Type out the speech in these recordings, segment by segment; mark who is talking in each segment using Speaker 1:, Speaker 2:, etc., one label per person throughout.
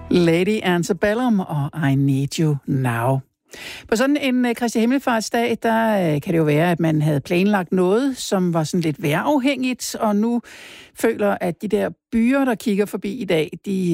Speaker 1: Lady Antebellum og I Need You Now. På sådan en Kristi Himmelfartsdag, der kan det jo være, at man havde planlagt noget, som var sådan lidt vejrafhængigt, og nu føler, at de der byer, der kigger forbi i dag,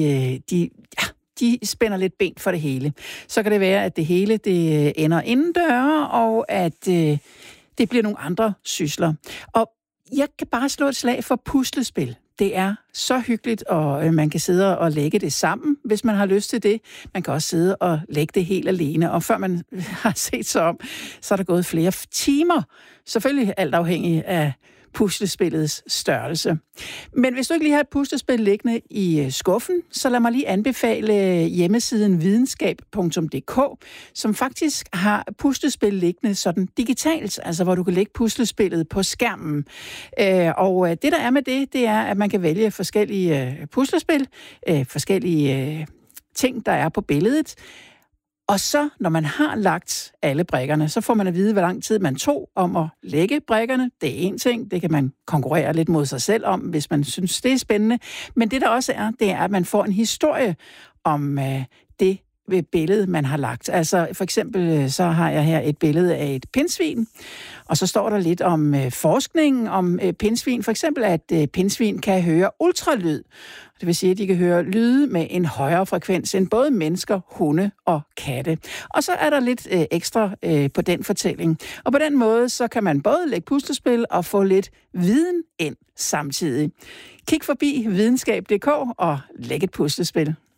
Speaker 1: de spænder lidt ben for det hele. Så kan det være, at det hele det ender indendøre, og at det bliver nogle andre sysler. Og jeg kan bare slå et slag for puslespil. Det er så hyggeligt, og man kan sidde og lægge det sammen, hvis man har lyst til det. Man kan også sidde og lægge det helt alene, og før man har set sig om, så er der gået flere timer. Selvfølgelig alt afhængig af puslespillets størrelse. Men hvis du ikke lige har et puslespil liggende i skuffen, så lad mig lige anbefale hjemmesiden videnskab.dk, som faktisk har puslespil liggende sådan digitalt, altså hvor du kan lægge puslespillet på skærmen. Og det, der er med det er, at man kan vælge forskellige puslespil, forskellige ting, der er på billedet. Og så, når man har lagt alle brikkerne, så får man at vide, hvor lang tid man tog om at lægge brikkerne. Det er en ting, det kan man konkurrere lidt mod sig selv om, hvis man synes, det er spændende. Men det, der også er, det er, at man får en historie om det billede, man har lagt. Altså for eksempel, så har jeg her et billede af et pindsvin, og så står der lidt om forskningen om pindsvin. For eksempel, at pindsvin kan høre ultralyd. Det vil sige, at de kan høre lyde med en højere frekvens end både mennesker, hunde og katte. Og så er der lidt ekstra på den fortælling. Og på den måde, så kan man både lægge puslespil og få lidt viden ind samtidig. Kig forbi videnskab.dk og læg et puslespil.